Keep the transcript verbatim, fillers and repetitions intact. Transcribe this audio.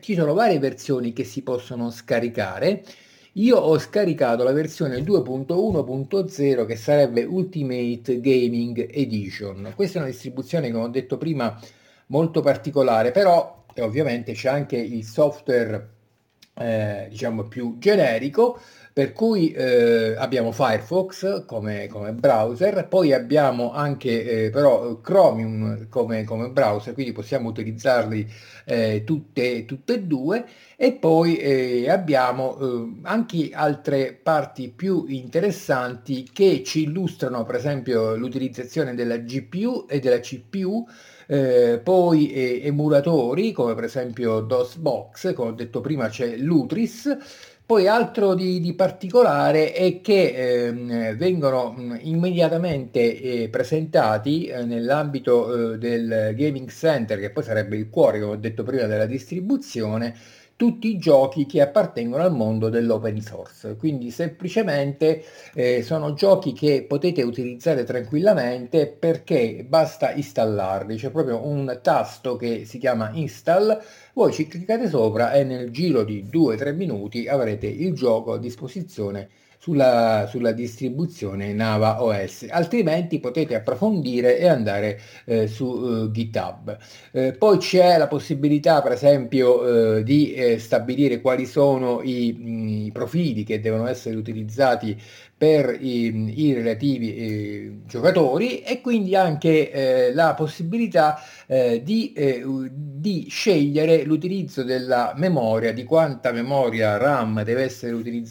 ci sono varie versioni che si possono scaricare. Io ho scaricato la versione due punto uno punto zero che sarebbe Ultimate Gaming Edition. Questa è una distribuzione, come ho detto prima, molto particolare, però e ovviamente c'è anche il software eh, diciamo più generico, per cui eh, abbiamo Firefox come, come browser, poi abbiamo anche eh, però Chromium come, come browser, quindi possiamo utilizzarli eh, tutte, tutte e due, e poi eh, abbiamo eh, anche altre parti più interessanti che ci illustrano, per esempio, l'utilizzazione della G P U e della C P U. Eh, poi eh, emulatori come per esempio DOSBox, come ho detto prima c'è Lutris. Poi altro di, di particolare è che ehm, vengono mh, immediatamente eh, presentati eh, nell'ambito eh, del gaming center, che poi sarebbe il cuore, come ho detto prima, della distribuzione, tutti i giochi che appartengono al mondo dell'open source. Quindi semplicemente eh, sono giochi che potete utilizzare tranquillamente perché basta installarli, c'è proprio un tasto che si chiama install, voi ci cliccate sopra e nel giro di due tre minuti avrete il gioco a disposizione sulla, sulla distribuzione Nava O S, altrimenti potete approfondire e andare eh, su eh, GitHub. Eh, poi c'è la possibilità, per esempio, eh, di eh, stabilire quali sono i, i profili che devono essere utilizzati per i, i relativi eh, giocatori, e quindi anche eh, la possibilità eh, di, eh, di scegliere l'utilizzo della memoria, di quanta memoria RAM deve essere utilizzata